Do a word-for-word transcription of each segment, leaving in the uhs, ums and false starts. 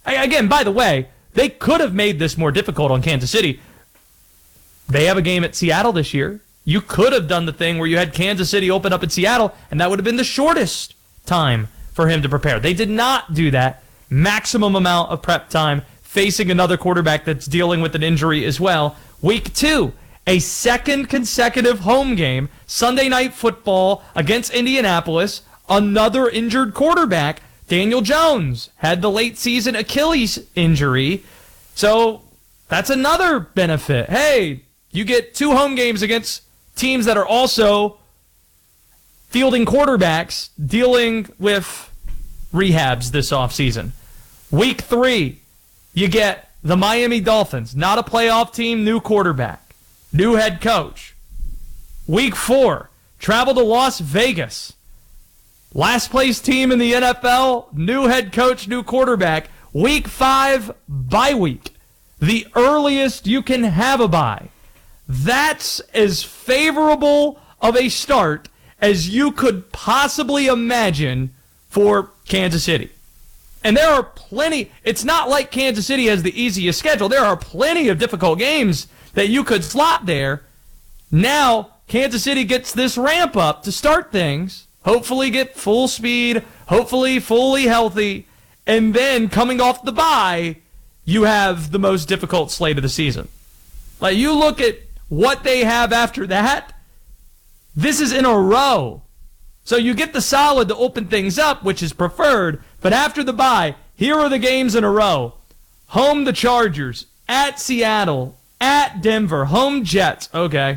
Again, by the way, they could have made this more difficult on Kansas City. They have a game at Seattle this year. You could have done the thing where you had Kansas City open up at Seattle, and that would have been the shortest time for him to prepare. They did not do that. Maximum amount of prep time, facing another quarterback that's dealing with an injury as well. Week two, a second consecutive home game, Sunday Night Football against Indianapolis, another injured quarterback. Daniel Jones had the late season Achilles injury. So that's another benefit. Hey, you get two home games against teams that are also fielding quarterbacks dealing with rehabs this offseason. Week three, you get the Miami Dolphins, not a playoff team, new quarterback, new head coach. Week four, travel to Las Vegas. Last place team in the N F L, new head coach, new quarterback. Week five, bye week. The earliest you can have a bye. That's as favorable of a start as you could possibly imagine for Kansas City. And there are plenty, it's not like Kansas City has the easiest schedule. There are plenty of difficult games that you could slot there. Now, Kansas City gets this ramp up to start things, hopefully get full speed, hopefully fully healthy, and then coming off the bye, you have the most difficult slate of the season. Like, you look at what they have after that, this is in a row. So you get the solid to open things up, which is preferred, but after the bye, here are the games in a row. Home the Chargers, at Seattle, at Denver, home Jets, okay.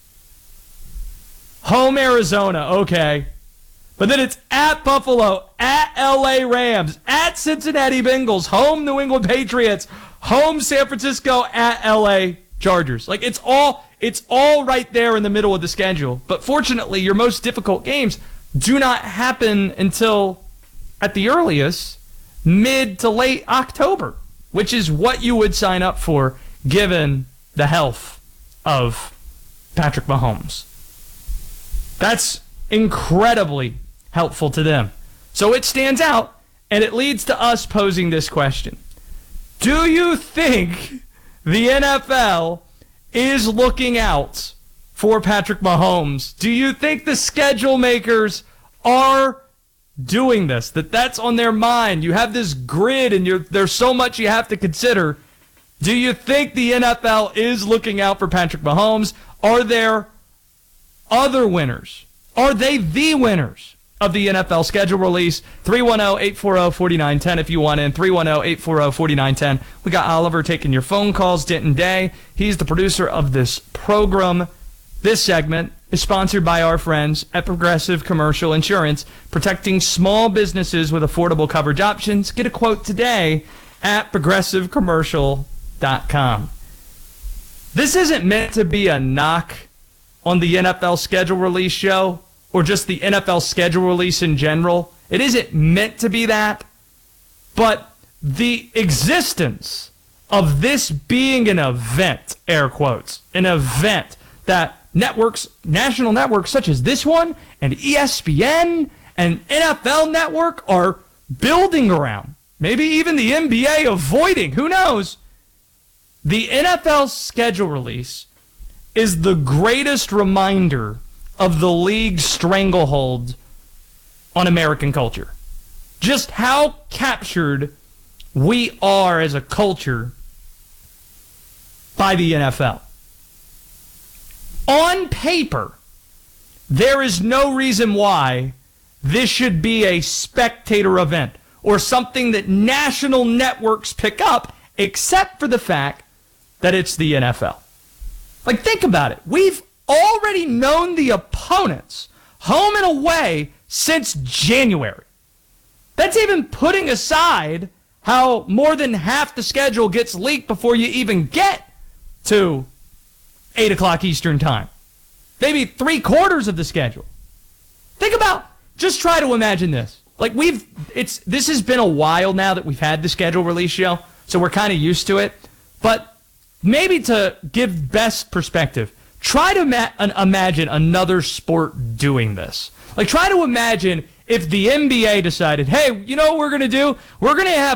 Home Arizona, okay. But then it's at Buffalo, at L A Rams, at Cincinnati Bengals, home New England Patriots, home San Francisco, at L A Chargers. Like, it's all it's all right there in the middle of the schedule. But fortunately, your most difficult games do not happen until, at the earliest, mid to late October, which is what you would sign up for given the health of Patrick Mahomes. That's incredibly helpful to them. So it stands out, and it leads to us posing this question. Do you think the N F L is looking out for Patrick Mahomes? Do you think the schedule makers are doing this, that that's on their mind? You have this grid, and you're, there's so much you have to consider. Do you think the N F L is looking out for Patrick Mahomes? Are there other winners? Are they the winners of the N F L schedule release? three one zero, eight four zero, four nine one zero if you want in. three one zero, eight four zero, four nine one zero. We got Oliver taking your phone calls. Denton Day, he's the producer of this program. This segment is sponsored by our friends at Progressive Commercial Insurance, protecting small businesses with affordable coverage options. Get a quote today at progressive commercial dot com. This isn't meant to be a knock on the N F L schedule release show or just the N F L schedule release in general. It isn't meant to be that. But the existence of this being an event, air quotes, an event that networks, national networks such as this one and E S P N and N F L Network are building around, maybe even the N B A avoiding, who knows? The N F L schedule release is the greatest reminder of the league's stranglehold on American culture. Just how captured we are as a culture by the N F L. On paper, there is no reason why this should be a spectator event or something that national networks pick up, except for the fact that it's the N F L. Like, think about it. We've already known the opponents home and away since January. That's even putting aside how more than half the schedule gets leaked before you even get to eight o'clock Eastern time. Maybe three quarters of the schedule. Think about, just try to imagine this. Like, we've, it's, this has been a while now that we've had the schedule release show, so we're kind of used to it. But maybe to give best perspective, try to ma- imagine another sport doing this. Like, try to imagine if the N B A decided, hey, you know what we're going to do? We're going to have